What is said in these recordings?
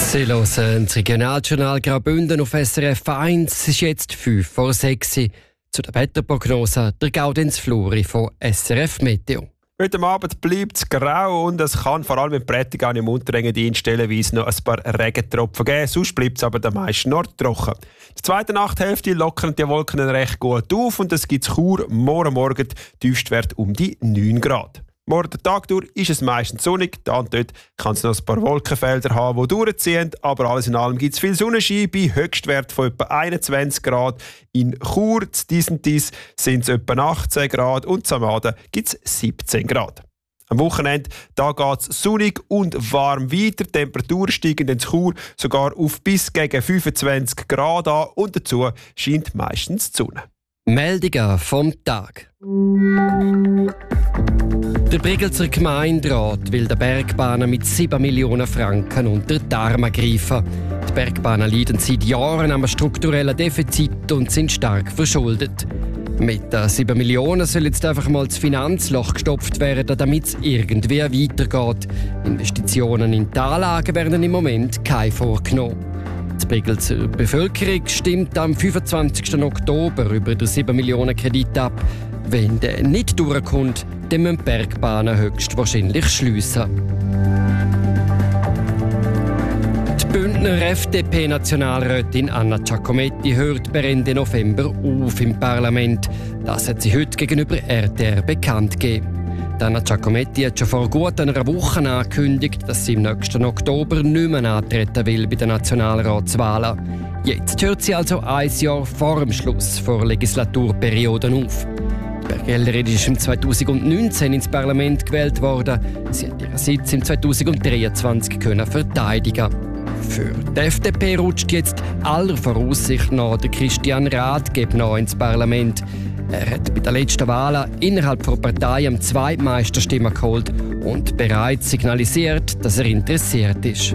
Sie hören das Regionaljournal Graubünden auf SRF 1. Es ist jetzt 5:06 Uhr. Zu der Wetterprognose der Gaudenz Fluri von SRF Meteo. Heute Abend bleibt es grau und es kann vor allem in Prättigau im Unterengadin stellenweise noch ein paar Regentropfen geben. Sonst bleibt es aber der meiste Nord trocken. Die zweite Nachthälfte lockern die Wolken recht gut auf und es gibt Chur morgen Tiefstwert um die 9 Grad. Morgen den Tag durch ist es meistens sonnig, da und dort kann es noch ein paar Wolkenfelder haben, die durchziehen, aber alles in allem gibt es viel Sonnenschein bei Höchstwert von etwa 21 Grad. In Chur, in Disentis sind es etwa 18 Grad und in Samaden gibt es 17 Grad. Am Wochenende geht es sonnig und warm weiter. Die Temperaturen steigen in Chur sogar auf bis gegen 25 Grad an und dazu scheint meistens die Sonne. Meldungen vom Tag. Der Bregenzer Gemeinderat will den Bergbahnen mit 7 Millionen Franken unter die Arme greifen. Die Bergbahnen leiden seit Jahren an einem strukturellen Defizit und sind stark verschuldet. Mit den 7 Millionen soll jetzt einfach mal das Finanzloch gestopft werden, damit es irgendwie weitergeht. Investitionen in die Anlagen werden im Moment keine vorgenommen. Die Bregenzer Bevölkerung stimmt am 25. Oktober über den 7 Millionen Kredit ab. Wenn der nicht durchkommt, dann müssen die Bergbahnen höchstwahrscheinlich schliessen. Die Bündner FDP-Nationalrätin Anna Giacometti hört per Ende November auf im Parlament. Das hat sie heute gegenüber RTR bekannt gegeben. Anna Giacometti hat schon vor gut einer Woche angekündigt, dass sie im nächsten Oktober nicht mehr antreten will bei den Nationalratswahlen. Jetzt hört sie also ein Jahr vor dem Schluss der Legislaturperiode auf. Bergellerin ist im 2019 ins Parlament gewählt worden. Sie hat ihren Sitz im 2023 verteidigen. Für die FDP rutscht jetzt aller Voraussicht nach der Christian Rathgeb noch ins Parlament. Er hat bei den letzten Wahlen innerhalb der Partei am zweitmeisten Stimmen geholt und bereits signalisiert, dass er interessiert ist.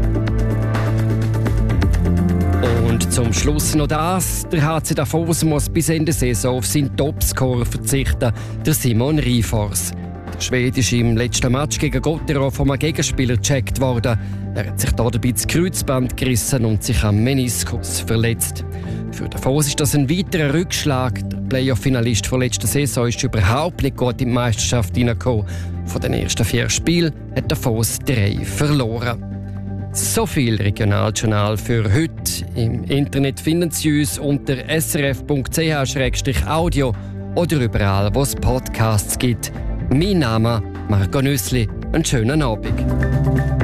Und zum Schluss noch das. Der HC Davos muss bis Ende Saison auf seinen Topscorer verzichten, der Simon Rifors. Der Schwede ist im letzten Match gegen Gotteron von einem Gegenspieler gecheckt worden. Er hat sich dabei das Kreuzband gerissen und sich am Meniskus verletzt. Für Davos ist das ein weiterer Rückschlag. Der Playoff-Finalist von letzter Saison ist überhaupt nicht gut in die Meisterschaft hineingekommen. Von den ersten 4 Spielen hat Davos 3 verloren. So viel Regionaljournal für heute. Im Internet finden Sie uns unter srf.ch/audio oder überall, wo es Podcasts gibt. Mein Name Marco Nüssli. Einen schönen Abend.